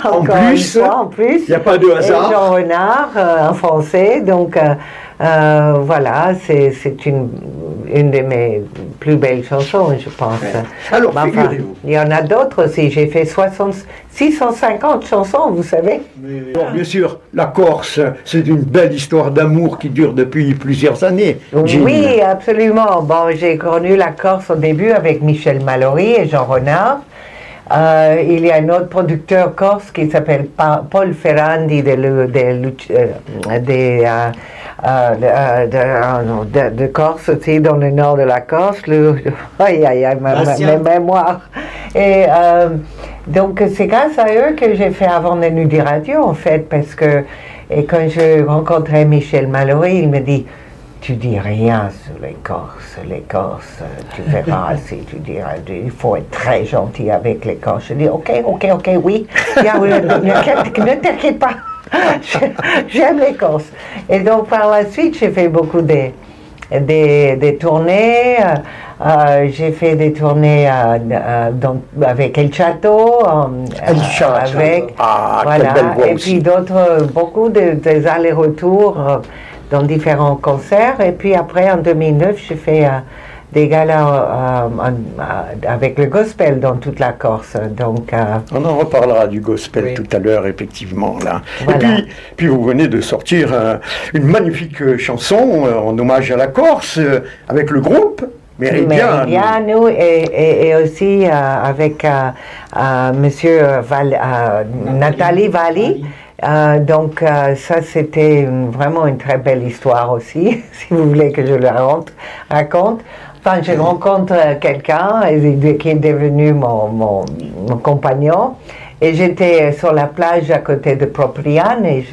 Encore une fois, en plus. Il n'y a pas de hasard. Et Jean Renard, en français. Donc, voilà, c'est une de mes plus belles chansons, je pense. Ouais. Alors, figurez-vous. Il y en a d'autres aussi. J'ai fait 650 chansons, vous savez. Bon, bien sûr, la Corse, c'est une belle histoire d'amour qui dure depuis plusieurs années. Jean. Oui, absolument. Bon, j'ai connu la Corse au début avec Michel Mallory et Jean Renard. Il y a un autre producteur corse qui s'appelle Paul Ferrandi de Corse aussi, dans le nord de la Corse. Aïe, ma mémoire. Et donc, c'est grâce à eux que j'ai fait Avant la nuit des radios, en fait, parce que quand je rencontrais Michel Mallory, il me dit: tu dis rien sur les Corses, tu verras si tu diras, il faut être très gentil avec les Corses. Je dis ok, oui, ne t'inquiète pas, j'aime les Corses. Et donc par la suite, j'ai fait beaucoup des tournées, j'ai fait des tournées avec El Chato, avec, voilà, et puis d'autres, beaucoup des allers-retours dans différents concerts. Et puis après, en 2009, j'ai fait des galas avec le gospel dans toute la Corse. Donc, on en reparlera du gospel tout à l'heure, effectivement. Là. Voilà. Et puis, vous venez de sortir une magnifique chanson en hommage à la Corse avec le groupe Meridiano. Et aussi avec monsieur Nathalie Valli. Donc ça, c'était vraiment une très belle histoire aussi, si vous voulez que je le raconte. Enfin, je rencontre quelqu'un qui est devenu mon compagnon, et j'étais sur la plage à côté de Propriane, et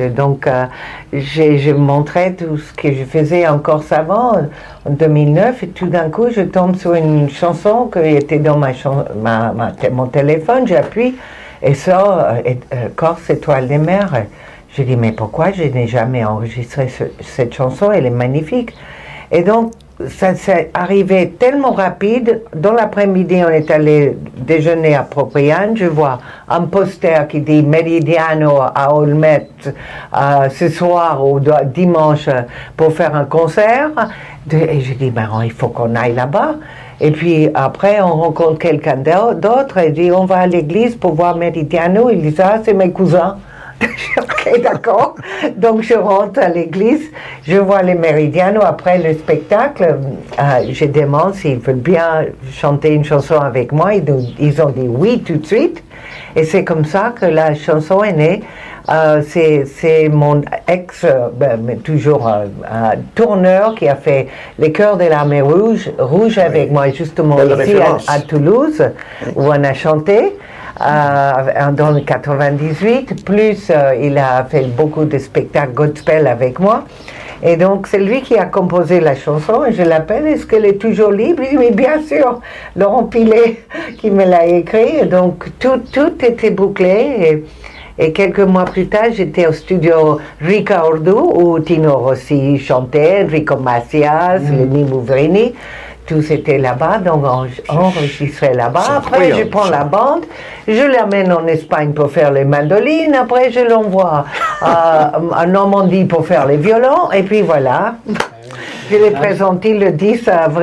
je montrais tout ce que je faisais en Corse avant, en 2009, et tout d'un coup, je tombe sur une chanson qui était dans mon téléphone, j'appuie, et ça, Corse, étoile des mers. Je dis, mais pourquoi je n'ai jamais enregistré cette chanson? Elle est magnifique. Et donc, ça s'est arrivé tellement rapide. Dans l'après-midi, on est allé déjeuner à Propriane. Je vois un poster qui dit Meridiano à Olmet ce soir ou dimanche pour faire un concert. Et je dis, ben, il faut qu'on aille là-bas. Et puis après, on rencontre quelqu'un d'autre et dit, on va à l'église pour voir Meridiano. Il dit, ah, c'est mes cousins. Ok, d'accord. Donc je rentre à l'église, je vois les Meridiano. Après le spectacle, je demande s'ils veulent bien chanter une chanson avec moi. Ils ont dit oui tout de suite. Et c'est comme ça que la chanson est née. C'est mon toujours tourneur qui a fait les chœurs de l'armée rouge avec moi, justement ici à Toulouse, où on a chanté. Dans le 98, plus il a fait beaucoup de spectacles gospel avec moi. Et donc, c'est lui qui a composé la chanson, et je l'appelle, est-ce qu'elle est toujours libre? Il dit, mais bien sûr, Laurent Pilet qui me l'a écrit. Et donc, tout était bouclé. Et quelques mois plus tard, j'étais au studio Riccardo, où Tino Rossi chantait, Enrico Macias, Lenny Mouvrini. Tous étaient là-bas, donc enregistré là-bas. Après, je prends la bande, je l'amène en Espagne pour faire les mandolines. Après, je l'envoie à Normandie pour faire les violons. Et puis voilà. Je l'ai présenté le 10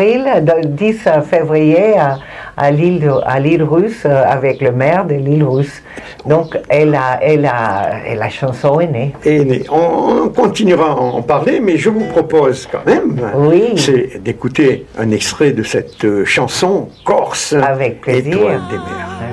février à l'île Russe avec le maire de l'île Russe. Donc, et la chanson est née. On continuera à en parler, mais je vous propose quand même, c'est d'écouter un extrait de cette chanson corse, avec plaisir. Étoile des mers.